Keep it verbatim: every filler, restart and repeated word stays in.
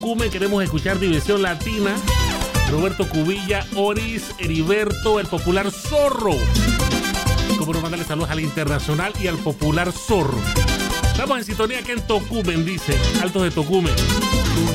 Tocumen, queremos escuchar Diversión Latina. Roberto Cubilla, Oris, Heriberto, el popular Zorro. Como no mandarle saludos al Internacional y al popular Zorro. Estamos en sintonía aquí en Tocumen, dice Altos de Tocumen.